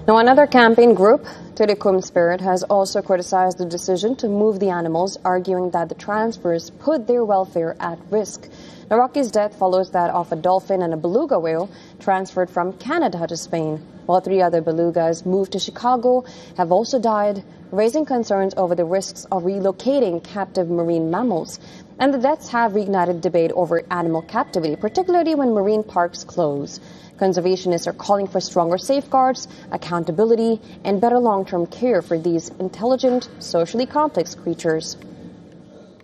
Now, another campaign group, Tilikum Spirit, has also criticized the decision to move the animals, arguing that the transfers put their welfare at risk. Now, Rocky's death follows that of a dolphin and a beluga whale transferred from Canada to Spain, while 3 other belugas moved to Chicago have also died, raising concerns over the risks of relocating captive marine mammals. And the deaths have reignited debate over animal captivity, particularly when marine parks close. Conservationists are calling for stronger safeguards, accountability, and better long-term care for these intelligent, socially complex creatures.